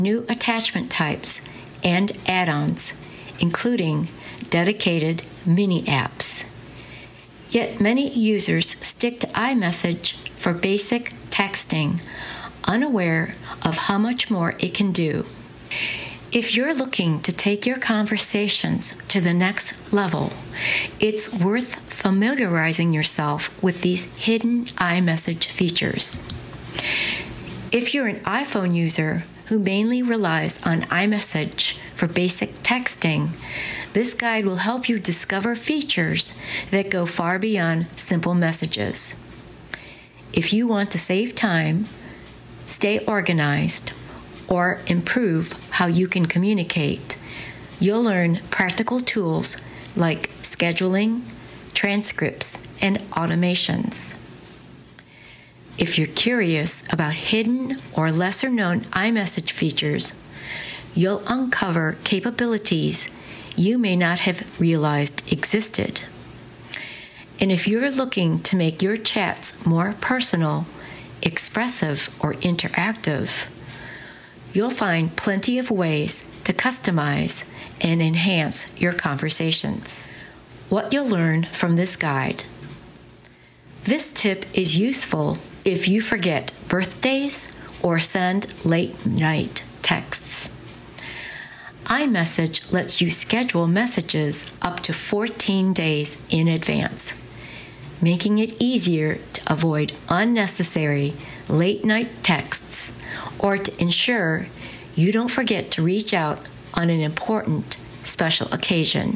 new attachment types and add-ons, including dedicated mini apps. Yet many users stick to iMessage for basic texting, unaware of how much more it can do. If you're looking to take your conversations to the next level, it's worth familiarizing yourself with these hidden iMessage features. If you're an iPhone user who mainly relies on iMessage for basic texting, this guide will help you discover features that go far beyond simple messages. If you want to save time, stay organized, or improve how you can communicate, you'll learn practical tools like scheduling, transcripts, and automations. If you're curious about hidden or lesser-known iMessage features, you'll uncover capabilities you may not have realized existed. And if you're looking to make your chats more personal, expressive, or interactive, you'll find plenty of ways to customize and enhance your conversations. What you'll learn from this guide. This tip is useful if you forget birthdays or send late-night texts. iMessage lets you schedule messages up to 14 days in advance, making it easier to avoid unnecessary late-night texts or to ensure you don't forget to reach out on an important special occasion.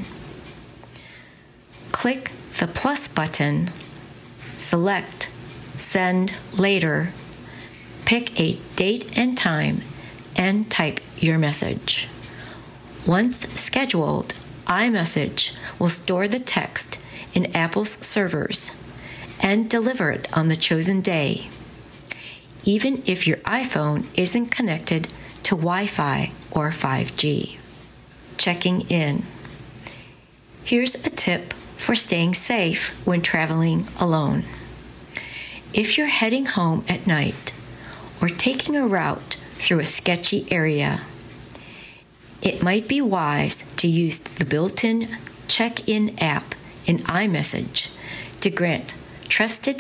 Click the plus button, select Send Later, pick a date and time, and type your message. Once scheduled, iMessage will store the text in Apple's servers and deliver it on the chosen day, even if your iPhone isn't connected to Wi-Fi or 5G. Checking in. Here's a tip for staying safe when traveling alone. If you're heading home at night or taking a route through a sketchy area, it might be wise to use the built-in check-in app in iMessage to grant trusted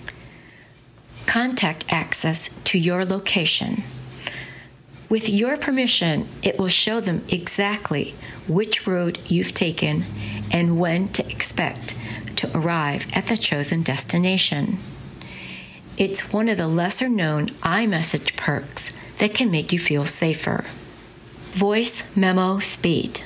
contact access to your location. With your permission, it will show them exactly which road you've taken and when to expect to arrive at the chosen destination. It's one of the lesser-known iMessage perks that can make you feel safer. Voice memo speed.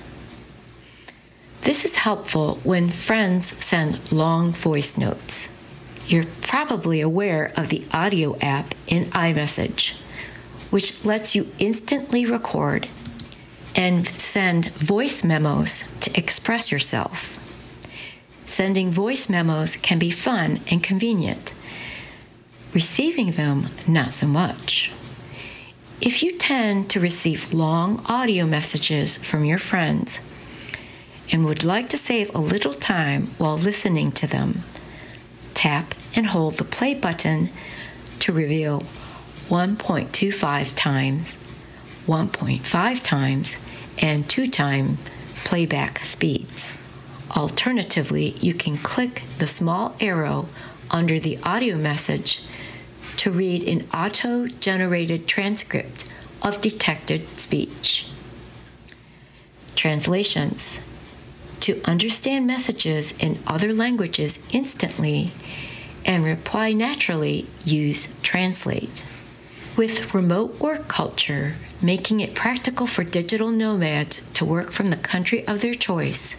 This is helpful when friends send long voice notes. You're probably aware of the audio app in iMessage, which lets you instantly record and send voice memos to express yourself. Sending voice memos can be fun and convenient. Receiving them, not so much. If you tend to receive long audio messages from your friends and would like to save a little time while listening to them, tap and hold the play button to reveal 1.25 times, 1.5 times, and 2 time playback speeds. Alternatively, you can click the small arrow under the audio message to read an auto-generated transcript of detected speech. Translations. To understand messages in other languages instantly and reply naturally, use Translate. With remote work culture making it practical for digital nomads to work from the country of their choice,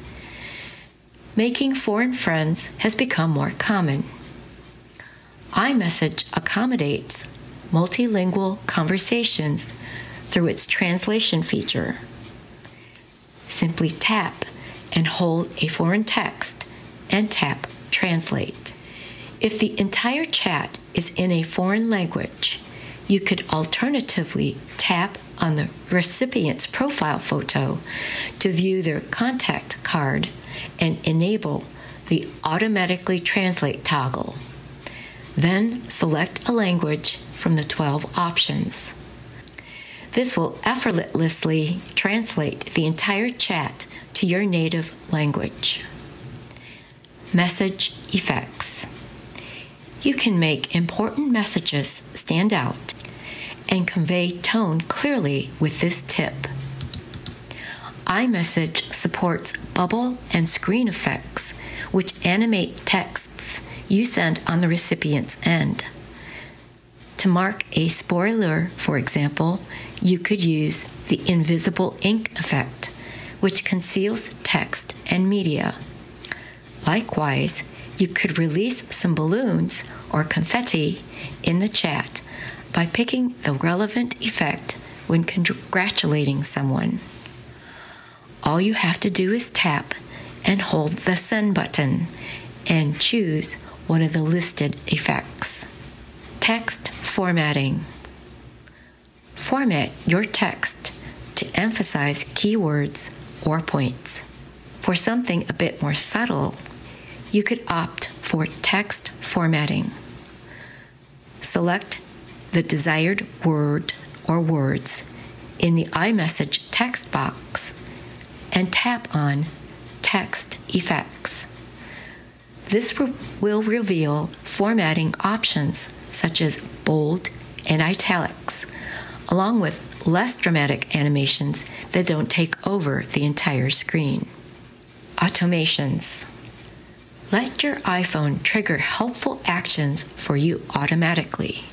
making foreign friends has become more common. iMessage accommodates multilingual conversations through its translation feature. Simply tap and hold a foreign text and tap Translate. If the entire chat is in a foreign language, you could alternatively tap on the recipient's profile photo to view their contact card and enable the automatically translate toggle. Then select a language from the 12 options. This will effortlessly translate the entire chat to your native language. Message effects. You can make important messages stand out and convey tone clearly with this tip. iMessage supports bubble and screen effects, which animate texts you send on the recipient's end. To mark a spoiler, for example, you could use the invisible ink effect, which conceals text and media. Likewise, you could release some balloons or confetti in the chat by picking the relevant effect when congratulating someone. All you have to do is tap and hold the send button and choose one of the listed effects. Text formatting. Format your text to emphasize keywords or points. For something a bit more subtle, you could opt for text formatting. Select the desired word or words in the iMessage text box and tap on Text Effects. This will reveal formatting options such as bold and italics, along with less dramatic animations that don't take over the entire screen. Automations. Let your iPhone trigger helpful actions for you automatically.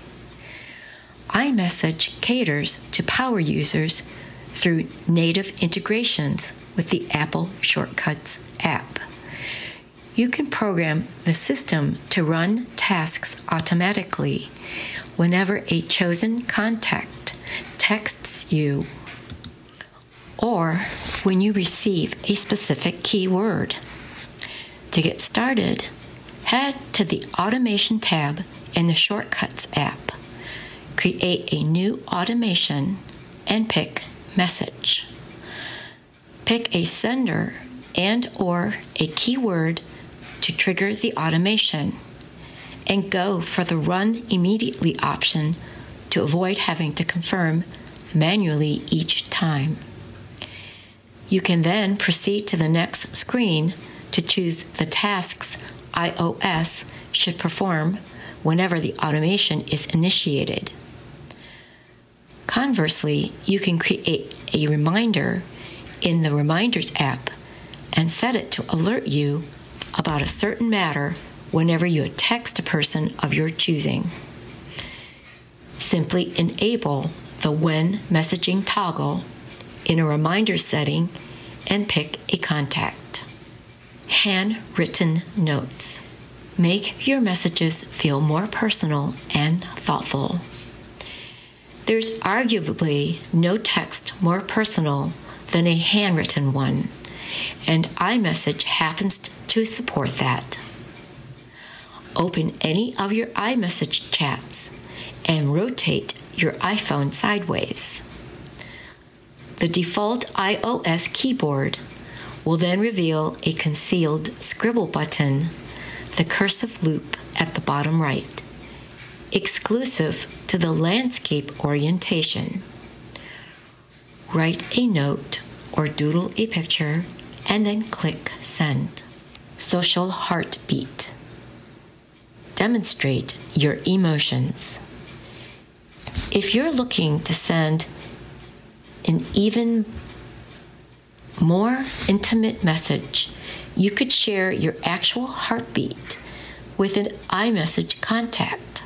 iMessage caters to power users through native integrations with the Apple Shortcuts app. You can program the system to run tasks automatically whenever a chosen contact texts you or when you receive a specific keyword. To get started, head to the Automation tab in the Shortcuts app. Create a new automation and pick Message. Pick a sender and/or a keyword to trigger the automation, and go for the Run Immediately option to avoid having to confirm manually each time. You can then proceed to the next screen to choose the tasks iOS should perform whenever the automation is initiated. Conversely, you can create a reminder in the Reminders app and set it to alert you about a certain matter whenever you text a person of your choosing. Simply enable the When Messaging toggle in a reminder setting and pick a contact. Handwritten notes. Make your messages feel more personal and thoughtful. There's arguably no text more personal than a handwritten one, and iMessage happens to support that. Open any of your iMessage chats and rotate your iPhone sideways. The default iOS keyboard will then reveal a concealed scribble button, the cursive loop at the bottom right, exclusive to the landscape orientation. Write a note or doodle a picture and then click Send. Social heartbeat. Demonstrate your emotions. If you're looking to send an even more intimate message, you could share your actual heartbeat with an iMessage contact.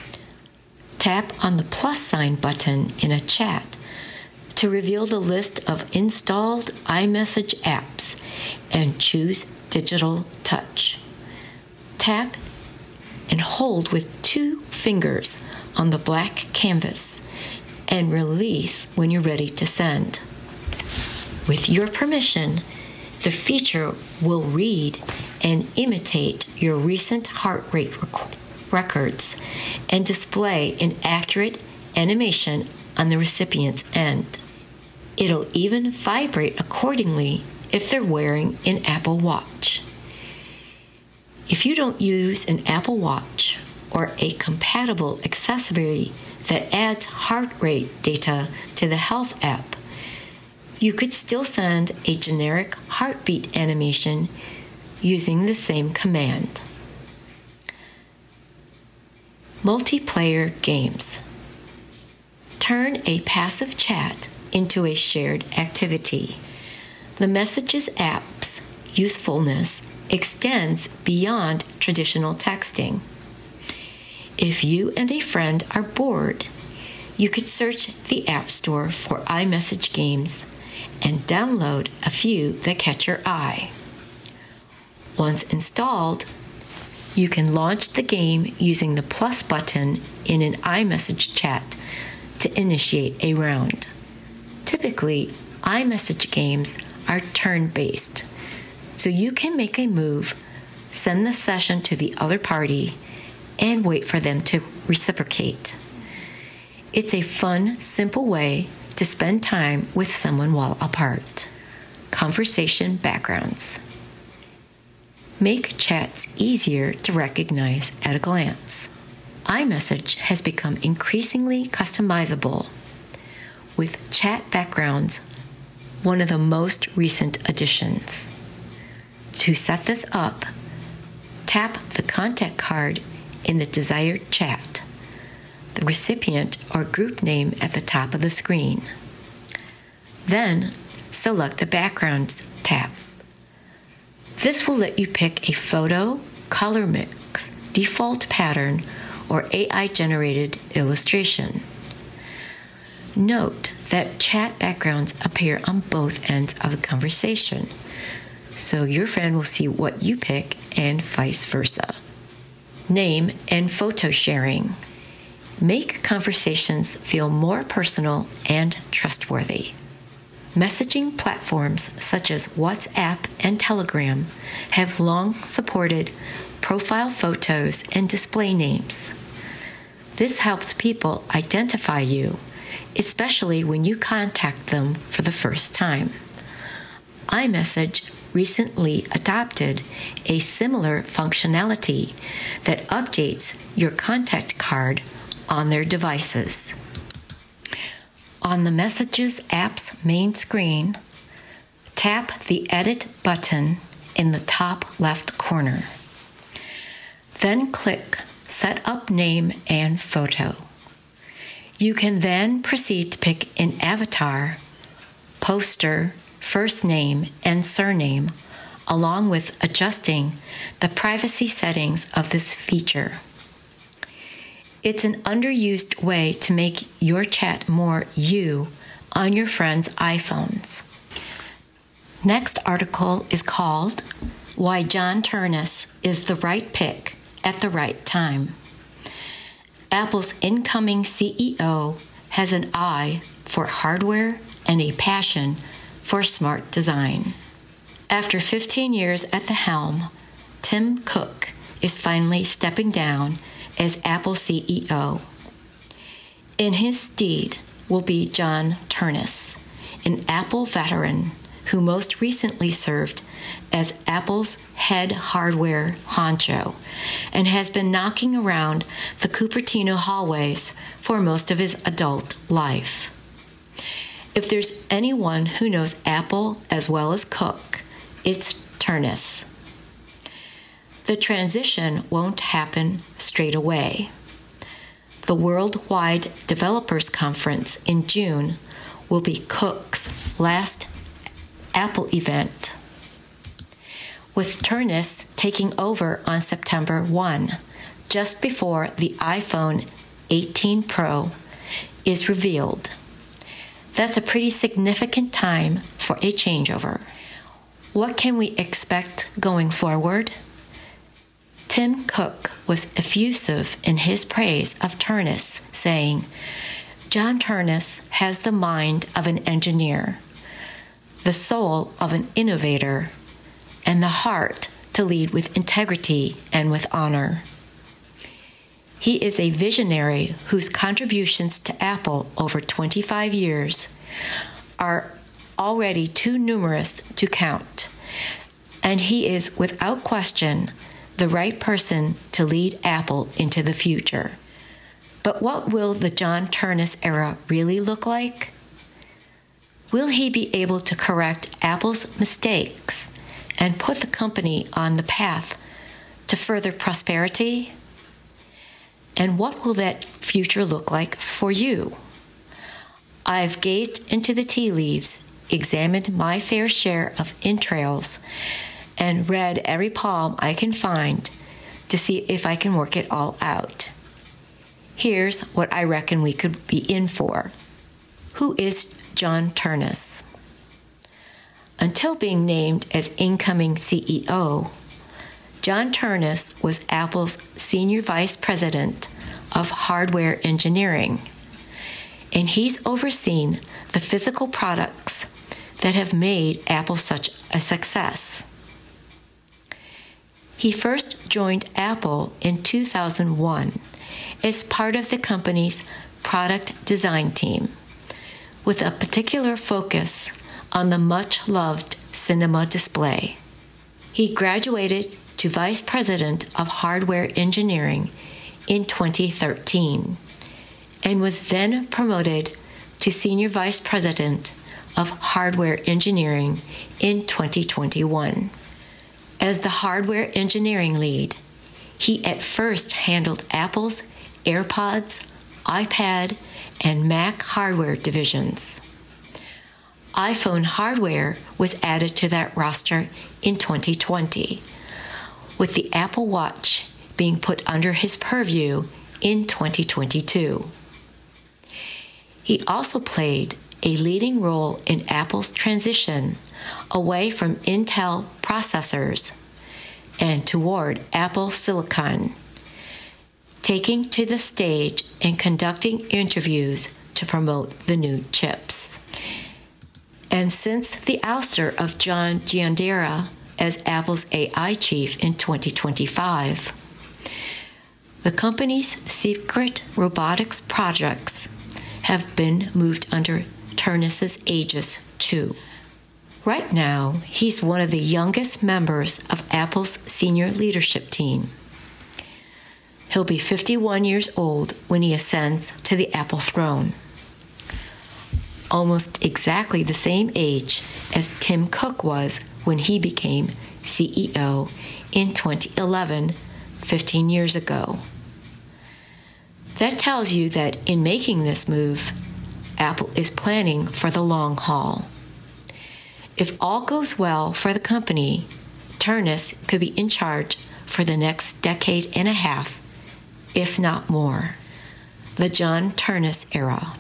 Tap on the plus sign button in a chat to reveal the list of installed iMessage apps and choose Digital Touch. Tap and hold with 2 fingers on the black canvas and release when you're ready to send. With your permission, the feature will read and imitate your recent heart rate records and display an accurate animation on the recipient's end. It'll even vibrate accordingly if they're wearing an Apple Watch. If you don't use an Apple Watch or a compatible accessory that adds heart rate data to the Health app, you could still send a generic heartbeat animation using the same command. Multiplayer games. Turn a passive chat into a shared activity. The Messages app's usefulness extends beyond traditional texting. If you and a friend are bored, you could search the App Store for iMessage games and download a few that catch your eye. Once installed, you can launch the game using the plus button in an iMessage chat to initiate a round. Typically, iMessage games are turn-based, so you can make a move, send the session to the other party, and wait for them to reciprocate. It's a fun, simple way to spend time with someone while apart. Conversation backgrounds. Make chats easier to recognize at a glance. iMessage has become increasingly customizable, with chat backgrounds one of the most recent additions. To set this up, tap the contact card in the desired chat, the recipient or group name at the top of the screen. Then select the Backgrounds tab. This will let you pick a photo, color mix, default pattern, or AI-generated illustration. Note that chat backgrounds appear on both ends of the conversation, so your friend will see what you pick and vice versa. Name and photo sharing. Make conversations feel more personal and trustworthy. Messaging platforms such as WhatsApp and Telegram have long supported profile photos and display names. This helps people identify you, especially when you contact them for the first time. iMessage recently adopted a similar functionality that updates your contact card on their devices. On the Messages app's main screen, tap the Edit button in the top left corner. Then click Set Up Name and Photo. You can then proceed to pick an avatar, poster, first name, and surname, along with adjusting the privacy settings of this feature. It's an underused way to make your chat more you on your friends' iPhones. Next article is called Why John Ternus is the Right Pick at the Right Time. Apple's incoming CEO has an eye for hardware and a passion for smart design. After 15 years at the helm, Tim Cook is finally stepping down as Apple CEO. In his stead will be John Ternus, an Apple veteran who most recently served as Apple's head hardware honcho and has been knocking around the Cupertino hallways for most of his adult life. If there's anyone who knows Apple as well as Cook, it's Ternus. The transition won't happen straight away. The Worldwide Developers Conference in June will be Cook's last Apple event, with Ternus taking over on September 1, just before the iPhone 18 Pro is revealed. That's a pretty significant time for a changeover. What can we expect going forward? Tim Cook was effusive in his praise of Ternus, saying, "John Ternus has the mind of an engineer, the soul of an innovator, and the heart to lead with integrity and with honor. He is a visionary whose contributions to Apple over 25 years are already too numerous to count, and he is without question the right person to lead Apple into the future." But what will the John Ternus era really look like? Will he be able to correct Apple's mistakes and put the company on the path to further prosperity? And what will that future look like for you? I've gazed into the tea leaves, examined my fair share of entrails, and read every palm I can find to see if I can work it all out. Here's what I reckon we could be in for. Who is John Ternus? Until being named as incoming CEO, John Ternus was Apple's Senior Vice President of Hardware Engineering, and he's overseen the physical products that have made Apple such a success. He first joined Apple in 2001 as part of the company's product design team, with a particular focus on the much-loved cinema display. He graduated to Vice President of Hardware Engineering in 2013 and was then promoted to Senior Vice President of Hardware Engineering in 2021. As the hardware engineering lead, he at first handled Apple's AirPods, iPad, and Mac hardware divisions. iPhone hardware was added to that roster in 2020, with the Apple Watch being put under his purview in 2022. He also played a leading role in Apple's transition away from Intel processors and toward Apple Silicon, taking to the stage and conducting interviews to promote the new chips. And since the ouster of John Giannandrea as Apple's AI chief in 2025, the company's secret robotics projects have been moved under Ternus's aegis too. Right now, he's one of the youngest members of Apple's senior leadership team. He'll be 51 years old when he ascends to the Apple throne, almost exactly the same age as Tim Cook was when he became CEO in 2011, 15 years ago. That tells you that in making this move, Apple is planning for the long haul. If all goes well for the company, Ternus could be in charge for the next decade and a half, if not more. The John Ternus era.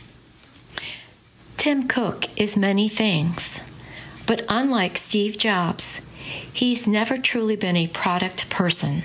Tim Cook is many things, but unlike Steve Jobs, he's never truly been a product person.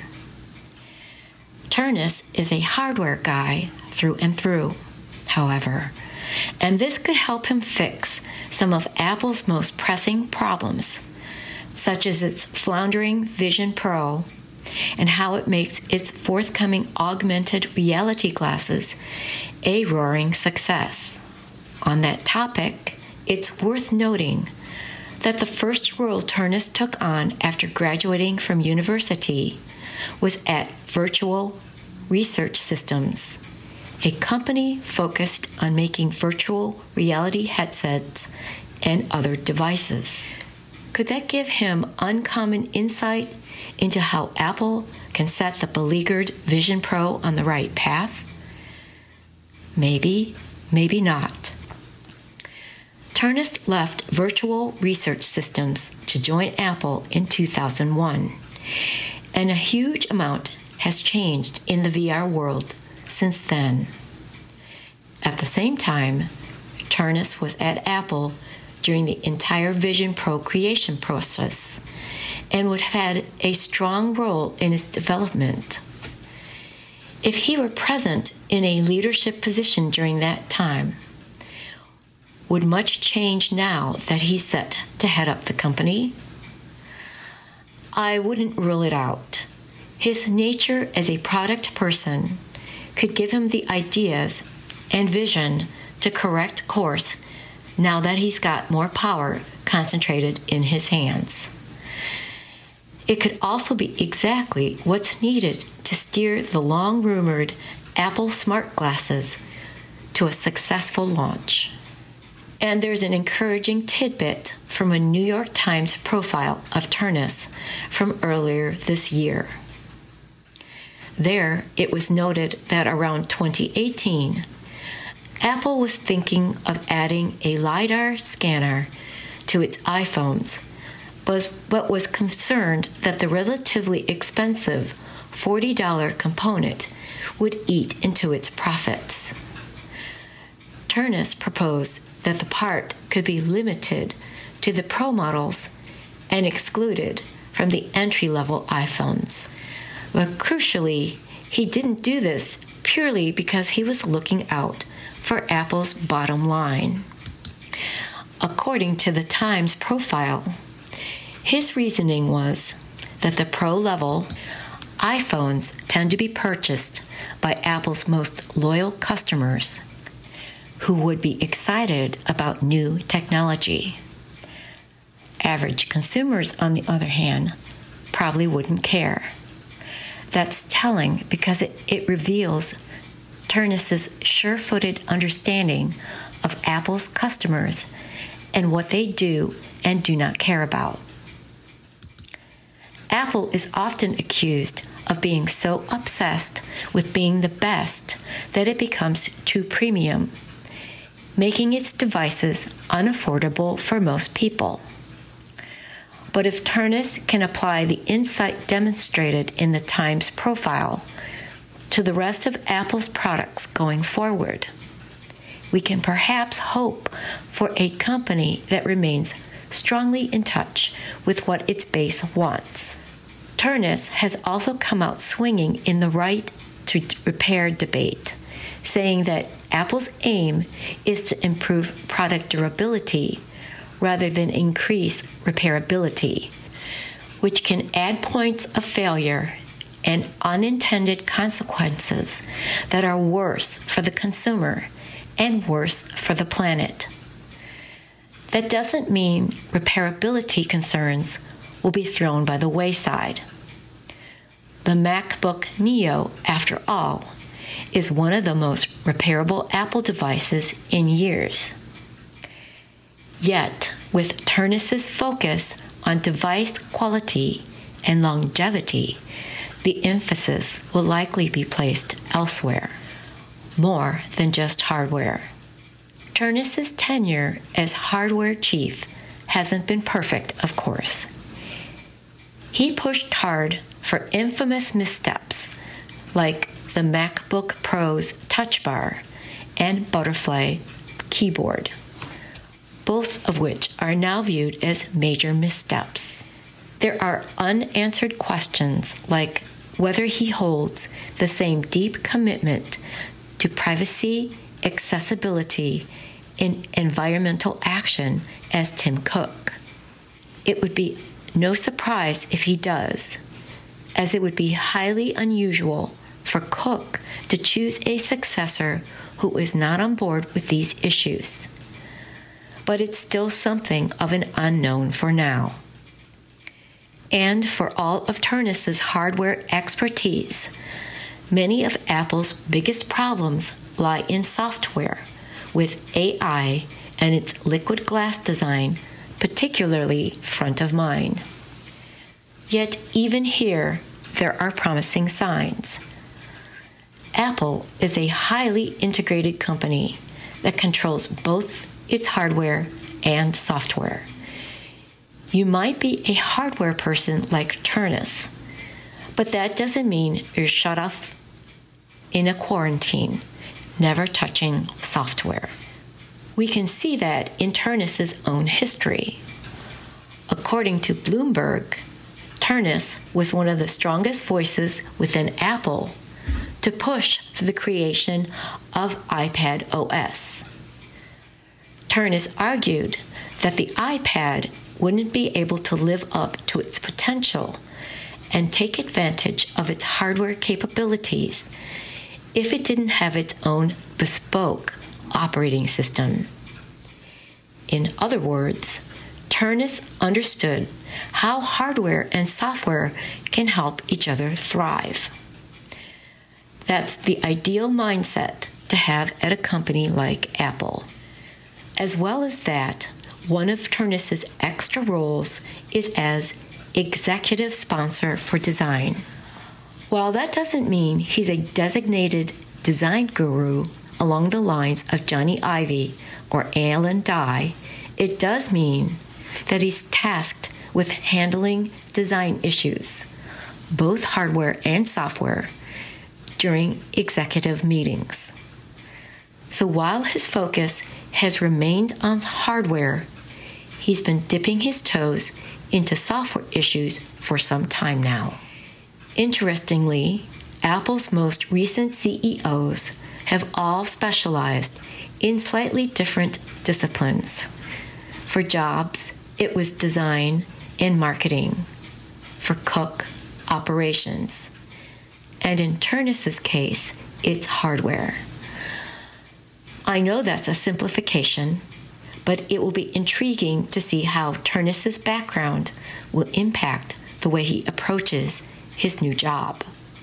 Ternus is a hardware guy through and through, however, and this could help him fix some of Apple's most pressing problems, such as its floundering Vision Pro and how it makes its forthcoming augmented reality glasses a roaring success. On that topic, it's worth noting that the first role Ternus took on after graduating from university was at Virtual Research Systems, a company focused on making virtual reality headsets and other devices. Could that give him uncommon insight into how Apple can set the beleaguered Vision Pro on the right path? Maybe, maybe not. Ternus left Virtual Research Systems to join Apple in 2001, and a huge amount has changed in the VR world since then. At the same time, Ternus was at Apple during the entire Vision Pro creation process and would have had a strong role in its development. If he were present in a leadership position during that time, would much change now that he's set to head up the company? I wouldn't rule it out. His nature as a product person could give him the ideas and vision to correct course now that he's got more power concentrated in his hands. It could also be exactly what's needed to steer the long-rumored Apple smart glasses to a successful launch. And there's an encouraging tidbit from a New York Times profile of Turnus from earlier this year. There, it was noted that around 2018, Apple was thinking of adding a LiDAR scanner to its iPhones, but was concerned that the relatively expensive $40 component would eat into its profits. Turnus proposed that the part could be limited to the Pro models and excluded from the entry-level iPhones. But crucially, he didn't do this purely because he was looking out for Apple's bottom line. According to the Times profile, his reasoning was that the Pro-level iPhones tend to be purchased by Apple's most loyal customers who would be excited about new technology. Average consumers, on the other hand, probably wouldn't care. That's telling because it reveals Turnus's sure-footed understanding of Apple's customers and what they do and do not care about. Apple is often accused of being so obsessed with being the best that it becomes too premium, making its devices unaffordable for most people. But if Turnus can apply the insight demonstrated in the Times profile to the rest of Apple's products going forward, we can perhaps hope for a company that remains strongly in touch with what its base wants. Turnus has also come out swinging in the right to repair debate, saying that Apple's aim is to improve product durability rather than increase repairability, which can add points of failure and unintended consequences that are worse for the consumer and worse for the planet. That doesn't mean repairability concerns will be thrown by the wayside. The MacBook Neo, after all, is one of the most repairable Apple devices in years. Yet, with Turnus's focus on device quality and longevity, the emphasis will likely be placed elsewhere, more than just hardware. Turnus's tenure as hardware chief hasn't been perfect, of course. He pushed hard for infamous missteps like the MacBook Pro's Touch Bar and Butterfly keyboard, both of which are now viewed as major missteps. There are unanswered questions like whether he holds the same deep commitment to privacy, accessibility, and environmental action as Tim Cook. It would be no surprise if he does, as it would be highly unusual for Cook to choose a successor who is not on board with these issues. But it's still something of an unknown for now. And for all of Turnus's hardware expertise, many of Apple's biggest problems lie in software, with AI and its liquid glass design particularly front of mind. Yet even here, there are promising signs. Apple is a highly integrated company that controls both its hardware and software. You might be a hardware person like Turnus, but that doesn't mean you're shut off in a quarantine, never touching software. We can see that in Turnus's own history. According to Bloomberg, Turnus was one of the strongest voices within Apple to push for the creation of iPad OS. Turnus argued that the iPad wouldn't be able to live up to its potential and take advantage of its hardware capabilities if it didn't have its own bespoke operating system. In other words, Turnus understood how hardware and software can help each other thrive. That's the ideal mindset to have at a company like Apple. As well as that, one of Ternus's extra roles is as executive sponsor for design. While that doesn't mean he's a designated design guru along the lines of Johnny Ive or Alan Dye, it does mean that he's tasked with handling design issues, both hardware and software, during executive meetings. So while his focus has remained on hardware, he's been dipping his toes into software issues for some time now. Interestingly, Apple's most recent CEOs have all specialized in slightly different disciplines. For Jobs, it was design and marketing. For Cook, operations. And in Ternus's case, it's hardware. I know that's a simplification, but it will be intriguing to see how Ternus's background will impact the way he approaches his new job.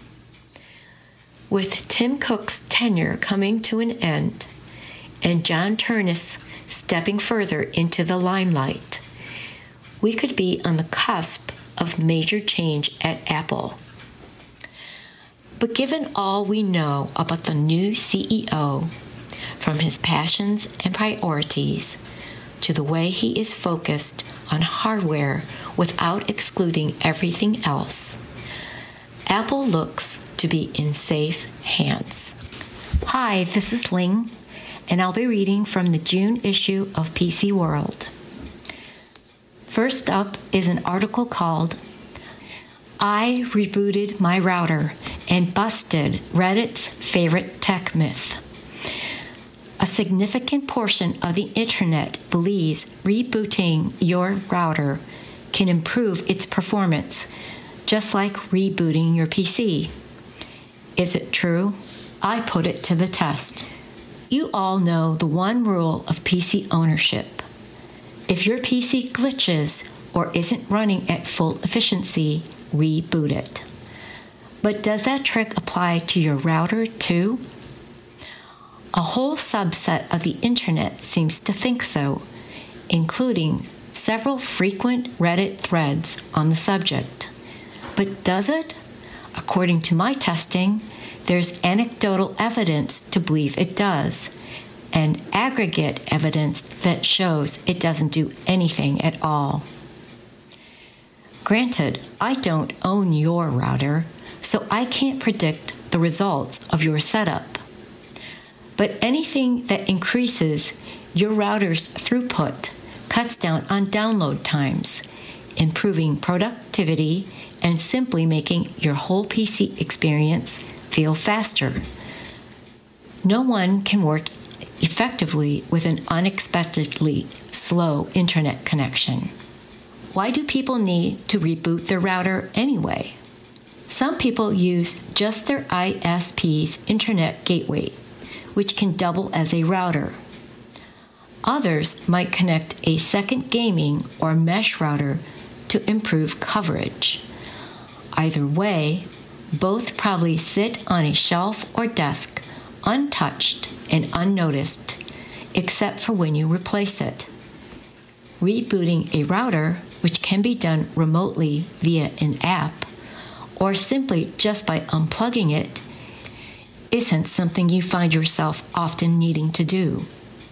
With Tim Cook's tenure coming to an end and John Ternus stepping further into the limelight, we could be on the cusp of major change at Apple. But given all we know about the new CEO, from his passions and priorities to the way he is focused on hardware without excluding everything else, Apple looks to be in safe hands. Hi, this is Ling, and I'll be reading from the June issue of PC World. First up is an article called I Rebooted My Router and Busted Reddit's Favorite Tech Myth. A significant portion of the internet believes rebooting your router can improve its performance, just like rebooting your PC. Is it true? I put it to the test. You all know the one rule of PC ownership. If your PC glitches or isn't running at full efficiency, reboot it. But does that trick apply to your router too? A whole subset of the internet seems to think so, including several frequent Reddit threads on the subject. But does it? According to my testing, there's anecdotal evidence to believe it does, and aggregate evidence that shows it doesn't do anything at all. Granted, I don't own your router, so I can't predict the results of your setup. But anything that increases your router's throughput cuts down on download times, improving productivity and simply making your whole PC experience feel faster. No one can work effectively with an unexpectedly slow internet connection. Why do people need to reboot their router anyway? Some people use just their ISP's internet gateway, which can double as a router. Others might connect a second gaming or mesh router to improve coverage. Either way, both probably sit on a shelf or desk, untouched and unnoticed, except for when you replace it. Rebooting a router, which can be done remotely via an app, or simply just by unplugging it, isn't something you find yourself often needing to do.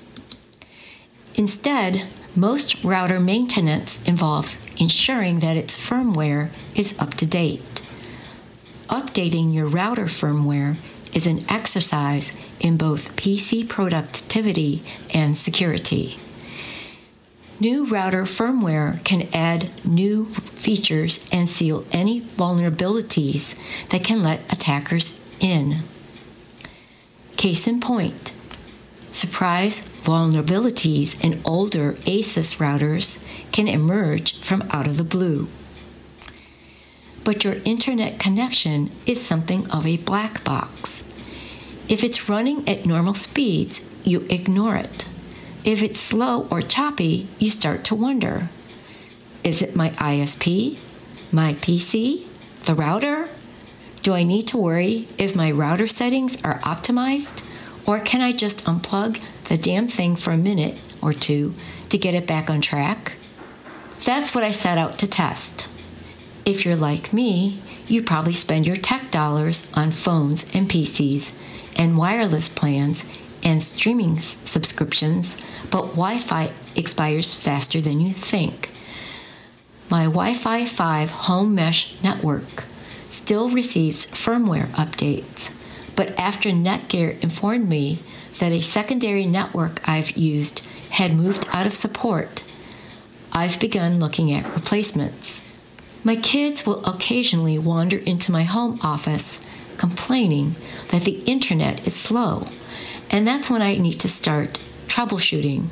Instead, most router maintenance involves ensuring that its firmware is up to date. Updating your router firmware is an exercise in both PC productivity and security. New router firmware can add new features and seal any vulnerabilities that can let attackers in. Case in point, surprise vulnerabilities in older Asus routers can emerge from out of the blue. But your internet connection is something of a black box. If it's running at normal speeds, you ignore it. If it's slow or choppy, you start to wonder, is it my ISP, my PC, the router? Do I need to worry if my router settings are optimized? Or can I just unplug the damn thing for a minute or two to get it back on track? That's what I set out to test. If you're like me, you probably spend your tech dollars on phones and PCs and wireless plans and streaming subscriptions, but Wi-Fi expires faster than you think. My Wi-Fi 5 home mesh network still receives firmware updates, but after Netgear informed me that a secondary network I've used had moved out of support, I've begun looking at replacements. My kids will occasionally wander into my home office complaining that the internet is slow, and that's when I need to start troubleshooting.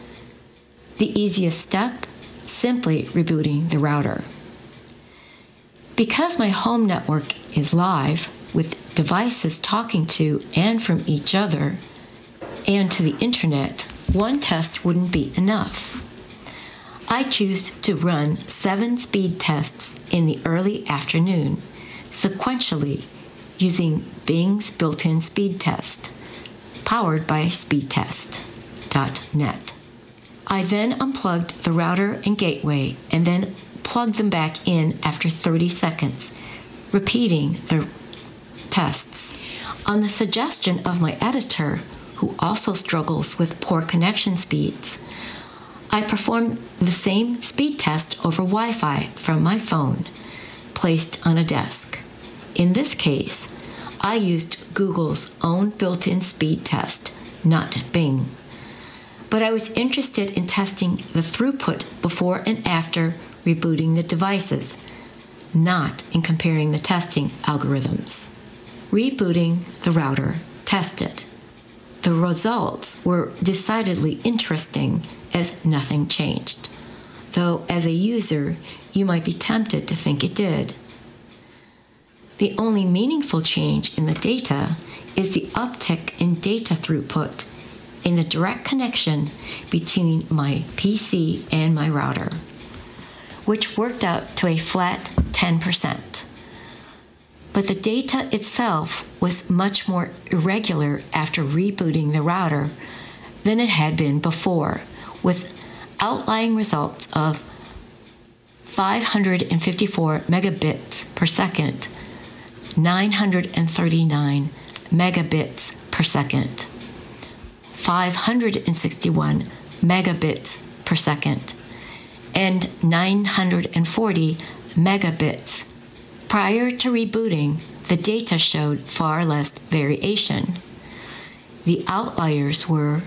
The easiest step? Simply rebooting the router. Because my home network is live, with devices talking to and from each other, and to the internet, one test wouldn't be enough. I choose to run 7 speed tests in the early afternoon, sequentially using Bing's built-in speed test, powered by speedtest.net. I then unplugged the router and gateway and then plugged them back in after 30 seconds, repeating the tests. On the suggestion of my editor, who also struggles with poor connection speeds, I performed the same speed test over Wi-Fi from my phone, placed on a desk. In this case, I used Google's own built-in speed test, not Bing. But I was interested in testing the throughput before and after rebooting the devices, not in comparing the testing algorithms. Rebooting the router tested. The results were decidedly interesting as nothing changed, though as a user, you might be tempted to think it did. The only meaningful change in the data is the uptick in data throughput in the direct connection between my PC and my router, which worked out to a flat 10%. But the data itself was much more irregular after rebooting the router than it had been before, with outlying results of 554 megabits per second, 939 megabits per second, 561 megabits per second, and 940 megabits. Prior to rebooting, the data showed far less variation. The outliers were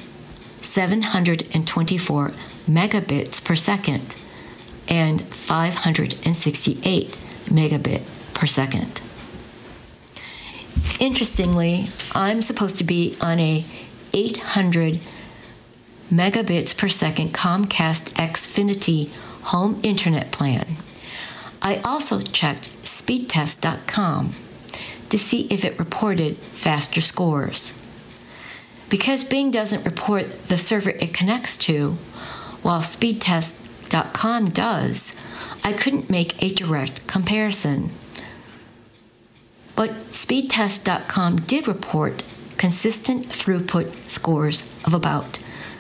724 megabits per second and 568 megabit per second. Interestingly, I'm supposed to be on a 800 megabits per second Comcast Xfinity home internet plan. I also checked speedtest.com to see if it reported faster scores. Because Bing doesn't report the server it connects to, while speedtest.com does, I couldn't make a direct comparison. But speedtest.com did report consistent throughput scores of about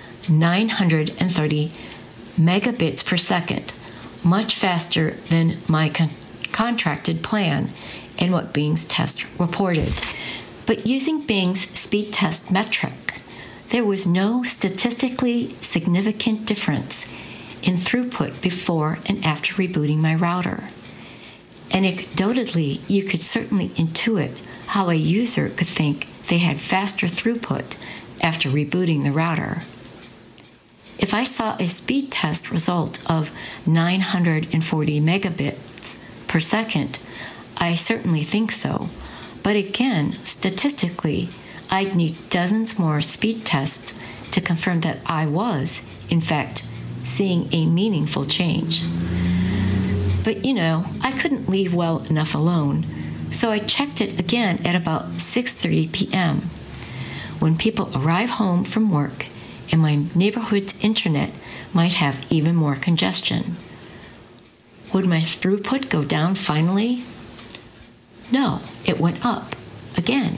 930 megabits per second, much faster than my contracted plan and what Bing's test reported. But using Bing's speed test metric, there was no statistically significant difference in throughput before and after rebooting my router. Anecdotally, you could certainly intuit how a user could think they had faster throughput after rebooting the router. If I saw a speed test result of 940 megabits per second, I certainly think so. But again, statistically, I'd need dozens more speed tests to confirm that I was, in fact, seeing a meaningful change. But I couldn't leave well enough alone, so I checked it again at about 6:30 p.m. when people arrive home from work and my neighborhood's internet might have even more congestion. Would my throughput go down finally? No, it went up again.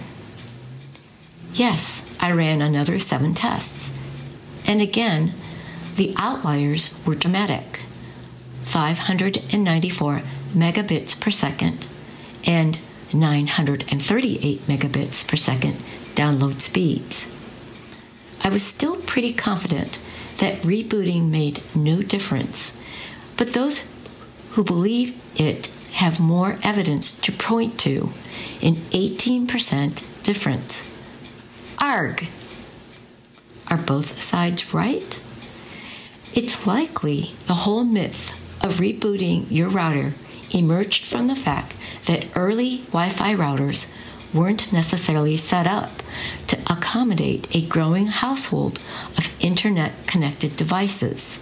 Yes, I ran another 7 tests. And again, the outliers were dramatic. 594 megabits per second and 938 megabits per second download speeds. I was still pretty confident that rebooting made no difference, but those who believe it have more evidence to point to an 18% difference. Arg! Are both sides right? It's likely the whole myth of rebooting your router emerged from the fact that early Wi-Fi routers weren't necessarily set up to accommodate a growing household of internet-connected devices.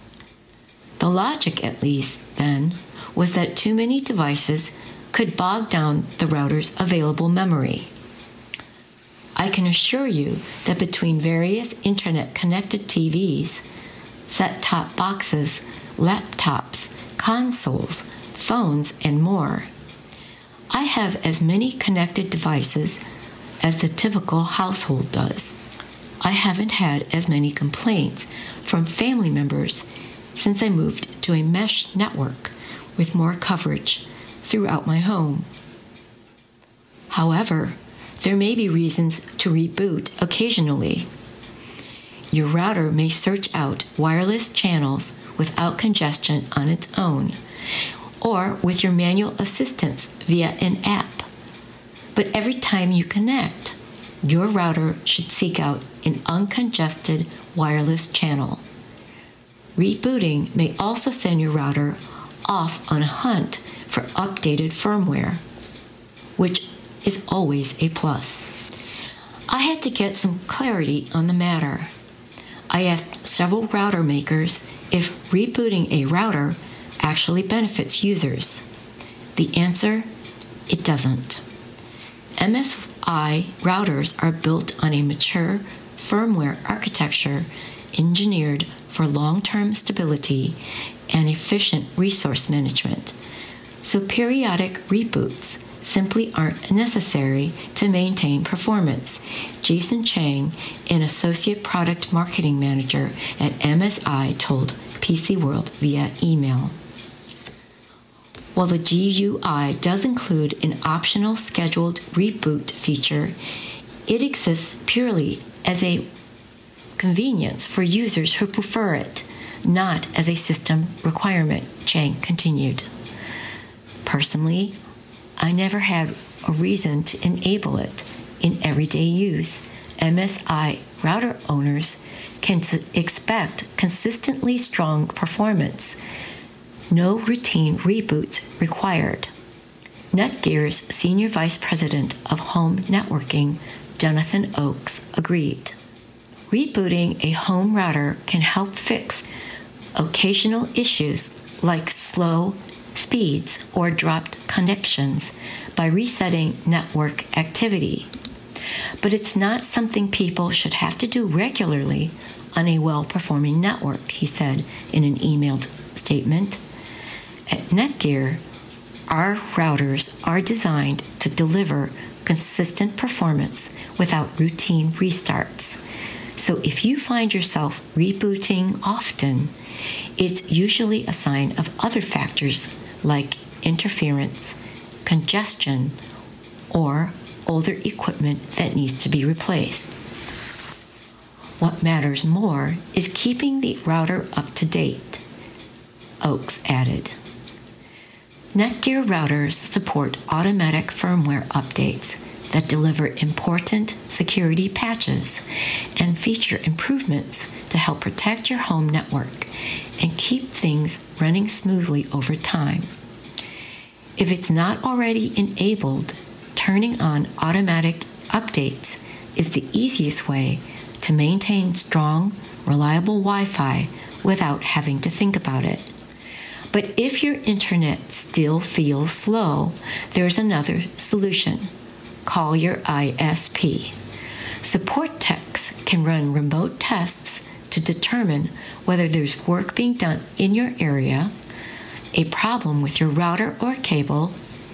The logic, at least, then, was that too many devices could bog down the router's available memory. I can assure you that between various internet-connected TVs, set-top boxes, laptops, consoles, phones, and more, I have as many connected devices as the typical household does. I haven't had as many complaints from family members since I moved to a mesh network with more coverage throughout my home. However, there may be reasons to reboot occasionally. Your router may search out wireless channels without congestion on its own, or with your manual assistance via an app. But every time you connect, your router should seek out an uncongested wireless channel. Rebooting may also send your router off on a hunt for updated firmware, which is always a plus. I had to get some clarity on the matter. I asked several router makers if rebooting a router actually benefits users. The answer, it doesn't. MSI routers are built on a mature firmware architecture engineered for long-term stability and efficient resource management, so periodic reboots simply aren't necessary to maintain performance. Jason Chang, an associate product marketing manager at MSI, told PC World via email. While the GUI does include an optional scheduled reboot feature, it exists purely as a convenience for users who prefer it, not as a system requirement, Chang continued. Personally, I never had a reason to enable it in everyday use. MSI router owners can expect consistently strong performance. No routine reboots required. Netgear's Senior Vice President of Home Networking, Jonathan Oakes, agreed. Rebooting a home router can help fix occasional issues like slow speeds or dropped connections by resetting network activity. But it's not something people should have to do regularly on a well-performing network, he said in an emailed statement. At Netgear, our routers are designed to deliver consistent performance without routine restarts. So if you find yourself rebooting often, it's usually a sign of other factors like interference, congestion, or older equipment that needs to be replaced. What matters more is keeping the router up to date, Oakes added. Netgear routers support automatic firmware updates that deliver important security patches and feature improvements to help protect your home network and keep things running smoothly over time. If it's not already enabled, turning on automatic updates is the easiest way to maintain strong, reliable Wi-Fi without having to think about it. But if your internet still feels slow, there's another solution. Call your ISP. Support techs can run remote tests to determine whether there's work being done in your area, a problem with your router or cable,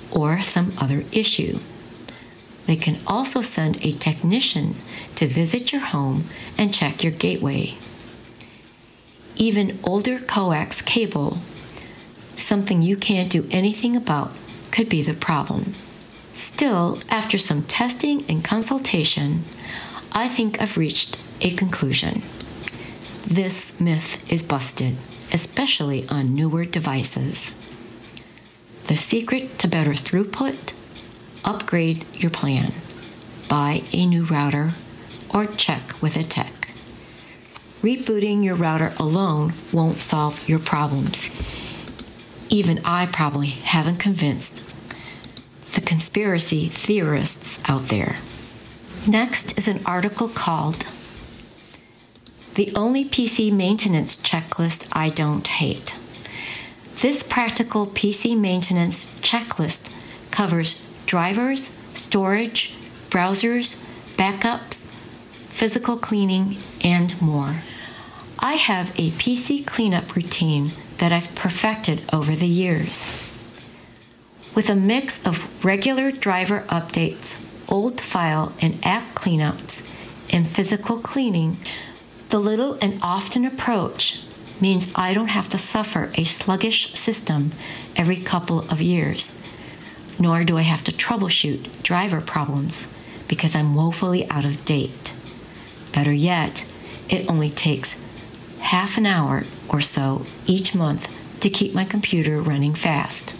or some other issue. They can also send a technician to visit your home and check your gateway. Even older coax cable, something you can't do anything about, could be the problem. Still, after some testing and consultation, I think I've reached a conclusion. This myth is busted, especially on newer devices. The secret to better throughput? Upgrade your plan. Buy a new router or check with a tech. Rebooting your router alone won't solve your problems. Even I probably haven't convinced the conspiracy theorists out there. Next is an article called "The Only PC Maintenance Checklist I Don't Hate." This practical PC maintenance checklist covers drivers, storage, browsers, backups, physical cleaning, and more. I have a PC cleanup routine that I've perfected over the years. With a mix of regular driver updates, old file and app cleanups, and physical cleaning, the little and often approach means I don't have to suffer a sluggish system every couple of years, nor do I have to troubleshoot driver problems because I'm woefully out of date. Better yet, it only takes half an hour or so each month to keep my computer running fast.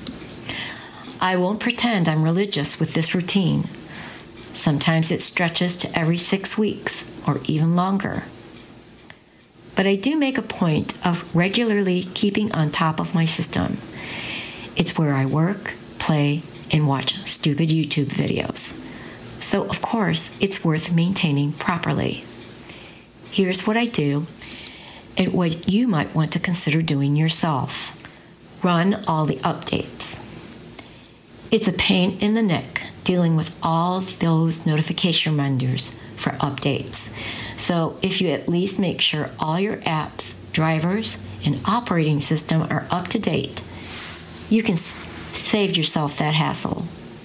I won't pretend I'm religious with this routine. Sometimes it stretches to every 6 weeks or even longer. But I do make a point of regularly keeping on top of my system. It's where I work, play, and watch stupid YouTube videos. So, of course, it's worth maintaining properly. Here's what I do and what you might want to consider doing yourself. Run all the updates. It's a pain in the neck dealing with all those notification reminders for updates. So if you at least make sure all your apps, drivers, and operating system are up to date, you can save yourself that hassle.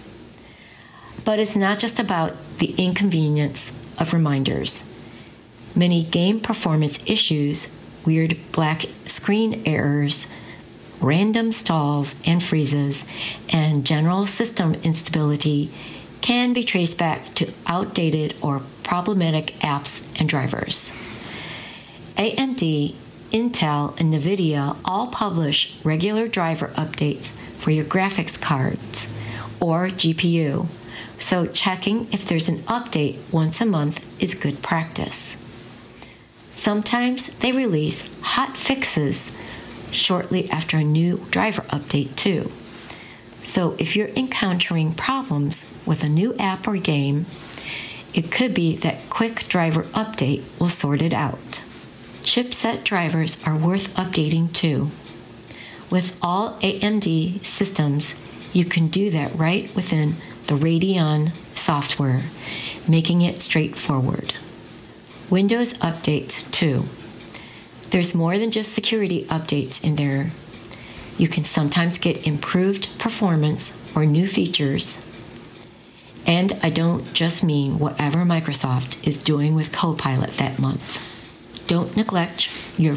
But it's not just about the inconvenience of reminders. Many game performance issues, weird black screen errors, random stalls and freezes, and general system instability can be traced back to outdated or problematic apps and drivers. AMD, Intel, and NVIDIA all publish regular driver updates for your graphics cards or GPU, so checking if there's an update once a month is good practice. Sometimes they release hot fixes shortly after a new driver update too. So if you're encountering problems with a new app or game, it could be that quick driver update will sort it out. Chipset drivers are worth updating too. With all AMD systems, you can do that right within the Radeon software, making it straightforward. Windows updates too. There's more than just security updates in there. You can sometimes get improved performance or new features. And I don't just mean whatever Microsoft is doing with Copilot that month. Don't neglect your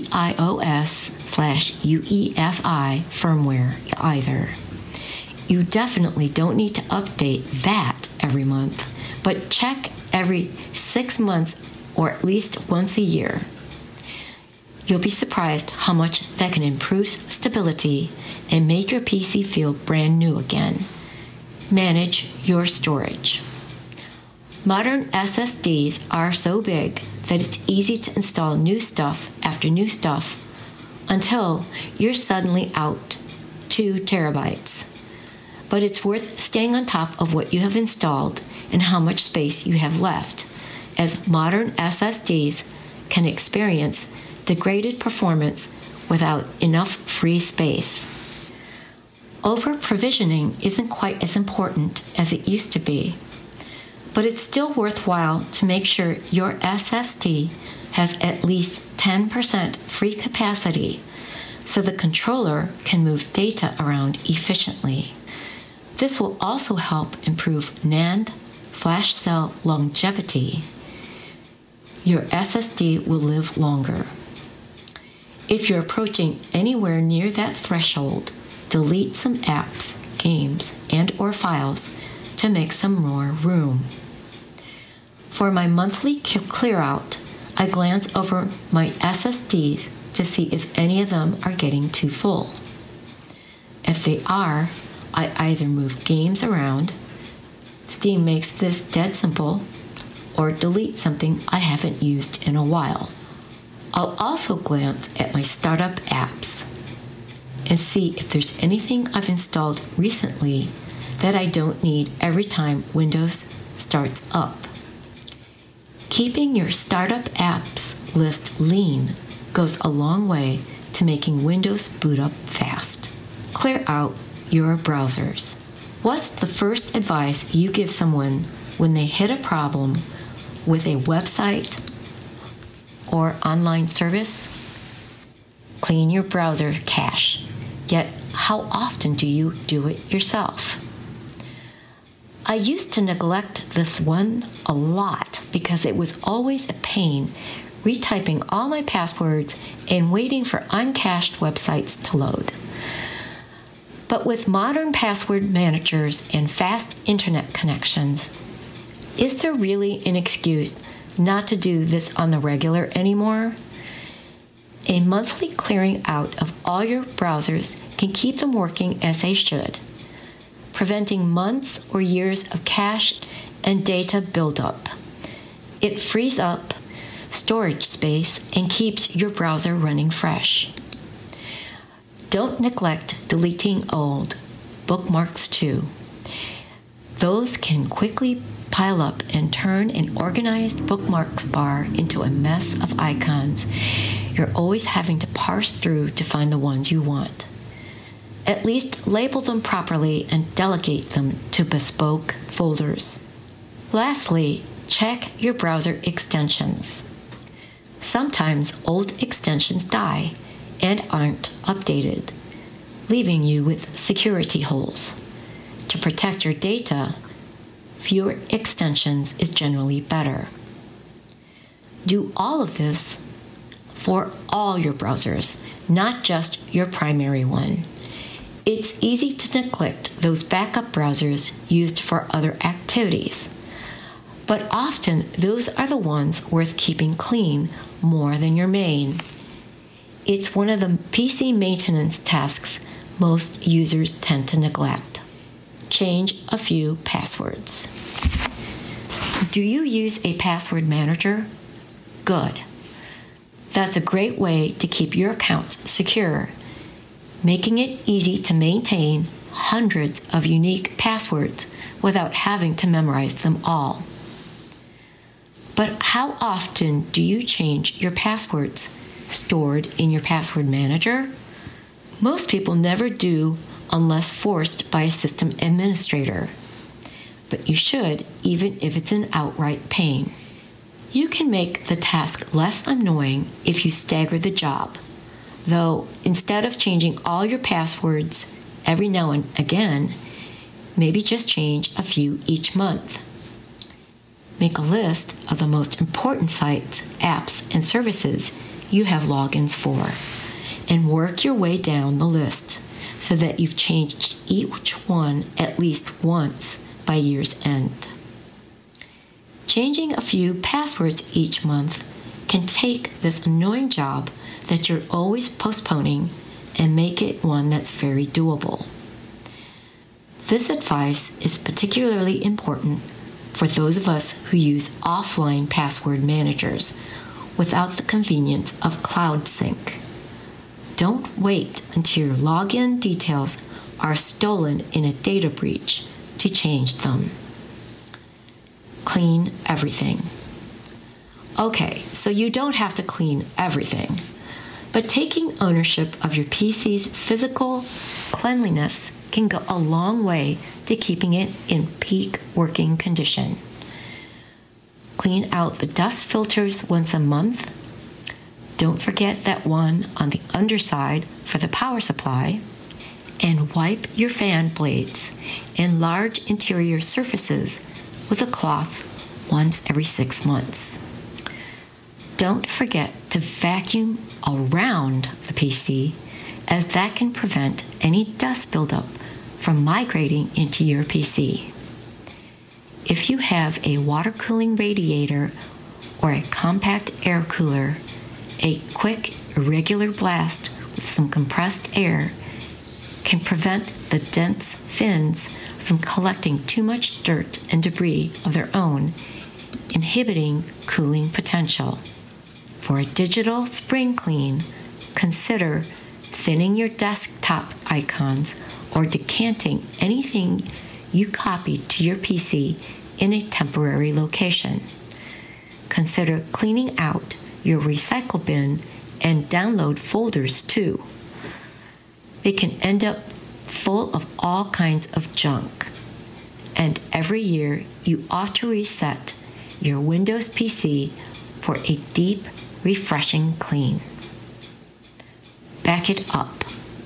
BIOS/UEFI firmware either. You definitely don't need to update that every month, but check every 6 months or at least once a year. You'll be surprised how much that can improve stability and make your PC feel brand new again. Manage your storage. Modern SSDs are so big that it's easy to install new stuff after new stuff until you're suddenly out 2 terabytes. But it's worth staying on top of what you have installed and how much space you have left, as modern SSDs can experience degraded performance without enough free space. Over-provisioning isn't quite as important as it used to be, but it's still worthwhile to make sure your SSD has at least 10% free capacity so the controller can move data around efficiently. This will also help improve NAND flash cell longevity. Your SSD will live longer. If you're approaching anywhere near that threshold, delete some apps, games, and/or files to make some more room. For my monthly clear out, I glance over my SSDs to see if any of them are getting too full. If they are, I either move games around, Steam makes this dead simple, or delete something I haven't used in a while. I'll also glance at my startup apps and see if there's anything I've installed recently that I don't need every time Windows starts up. Keeping your startup apps list lean goes a long way to making Windows boot up fast. Clear out your browsers. What's the first advice you give someone when they hit a problem with a website or online service? Clean your browser cache. Yet, how often do you do it yourself? I used to neglect this one a lot because it was always a pain retyping all my passwords and waiting for uncached websites to load. But with modern password managers and fast internet connections, is there really an excuse not to do this on the regular anymore? A monthly clearing out of all your browsers can keep them working as they should, preventing months or years of cache and data buildup. It frees up storage space and keeps your browser running fresh. Don't neglect deleting old bookmarks too. Those can quickly pile up and turn an organized bookmarks bar into a mess of icons you're always having to parse through to find the ones you want. At least label them properly and delegate them to bespoke folders. Lastly, check your browser extensions. Sometimes old extensions die and aren't updated, leaving you with security holes. To protect your data, fewer extensions is generally better. Do all of this for all your browsers, not just your primary one. It's easy to neglect those backup browsers used for other activities, but often those are the ones worth keeping clean more than your main. It's one of the PC maintenance tasks most users tend to neglect. Change a few passwords. Do you use a password manager? Good. That's a great way to keep your accounts secure, making it easy to maintain hundreds of unique passwords without having to memorize them all. But how often do you change your passwords stored in your password manager? Most people never do unless forced by a system administrator. But you should, even if it's an outright pain. You can make the task less annoying if you stagger the job, though instead of changing all your passwords every now and again, maybe just change a few each month. Make a list of the most important sites, apps, and services you have logins for, and work your way down the list so that you've changed each one at least once by year's end. Changing a few passwords each month can take this annoying job that you're always postponing and make it one that's very doable. This advice is particularly important for those of us who use offline password managers without the convenience of Cloud Sync. Don't wait until your login details are stolen in a data breach to change them. Clean everything. Okay, so you don't have to clean everything, but taking ownership of your PC's physical cleanliness can go a long way to keeping it in peak working condition. Clean out the dust filters once a month. Don't forget that one on the underside for the power supply. and wipe your fan blades and large interior surfaces with a cloth once every 6 months. Don't forget to vacuum around the PC, as that can prevent any dust buildup from migrating into your PC. If you have a water cooling radiator or a compact air cooler, a quick, irregular blast with some compressed air can prevent the dense fins from collecting too much dirt and debris of their own, inhibiting cooling potential. For a digital spring clean, consider thinning your desktop icons or decanting anything you copied to your PC in a temporary location. Consider cleaning out your recycle bin and download folders too. They can end up full of all kinds of junk. And every year you ought to reset your Windows PC for a deep, refreshing clean. Back it up.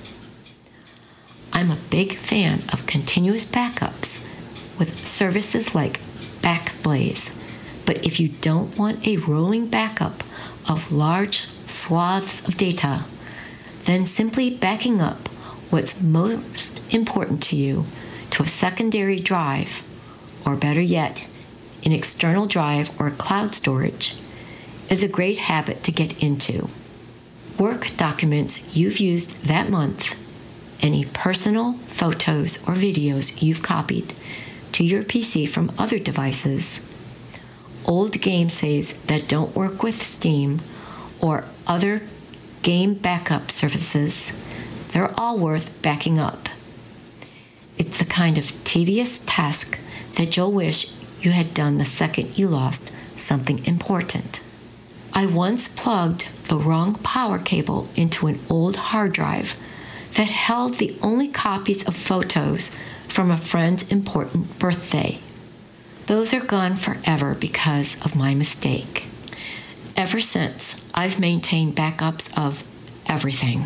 I'm a big fan of continuous backups with services like Backblaze. But if you don't want a rolling backup of large swaths of data, then simply backing up what's most important to you to a secondary drive, or better yet, an external drive or cloud storage, is a great habit to get into. Work documents you've used that month, any personal photos or videos you've copied to your PC from other devices, old game saves that don't work with Steam or other game backup services, they're all worth backing up. It's the kind of tedious task that you'll wish you had done the second you lost something important. I once plugged the wrong power cable into an old hard drive that held the only copies of photos from a friend's important birthday. Those are gone forever because of my mistake. Ever since, I've maintained backups of everything.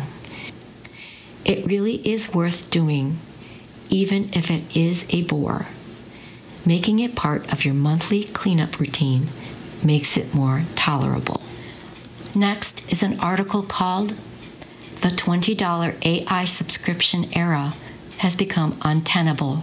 It really is worth doing, even if it is a bore. Making it part of your monthly cleanup routine makes it more tolerable. Next is an article called "The $20 AI Subscription Era Has Become Untenable."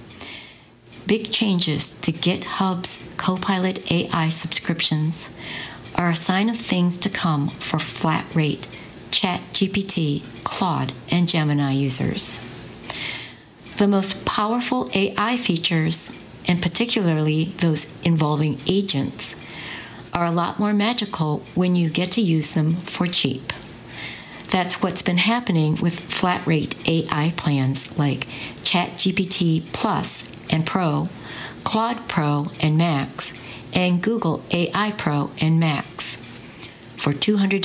Big changes to GitHub's Copilot AI subscriptions are a sign of things to come for flat-rate ChatGPT, Claude, and Gemini users. The most powerful AI features, and particularly those involving agents, are a lot more magical when you get to use them for cheap. That's what's been happening with flat-rate AI plans like ChatGPT Plus and Pro, Claude Pro and Max, and Google AI Pro and Max. For $200,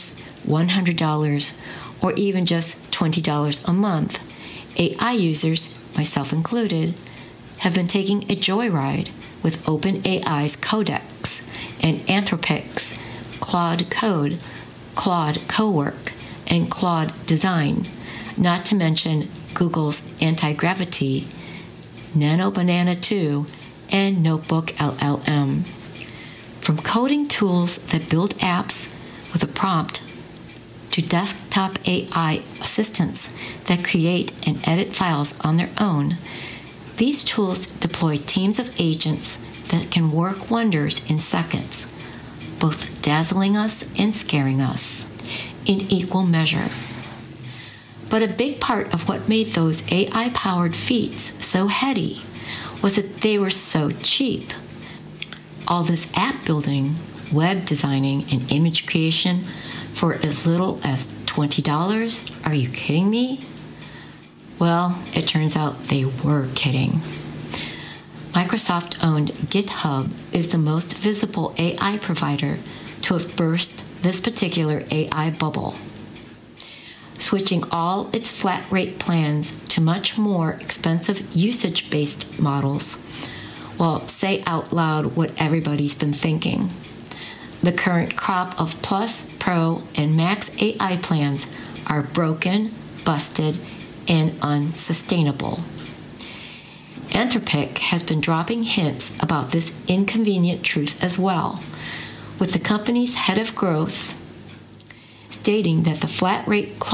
$100, or even just $20 a month, AI users, myself included, have been taking a joyride with OpenAI's Codex and Anthropic's Claude Code, Claude Cowork, and Claude Design, not to mention Google's Anti-Gravity, Nano Banana 2, and Notebook LLM. From coding tools that build apps with a prompt to desktop AI assistants that create and edit files on their own, these tools deploy teams of agents that can work wonders in seconds, both dazzling us and scaring us in equal measure. But a big part of what made those AI-powered feats so heady was that they were so cheap. All this app building, web designing, and image creation for as little as $20? Are you kidding me? Well, it turns out they were kidding. Microsoft-owned GitHub is the most visible AI provider to have burst this particular AI bubble, switching all its flat-rate plans to much more expensive usage-based models. Well, say out loud what everybody's been thinking. The current crop of Plus, Pro, and Max AI plans are broken, busted, and unsustainable. Anthropic has been dropping hints about this inconvenient truth as well, with the company's head of growth stating that the flat rate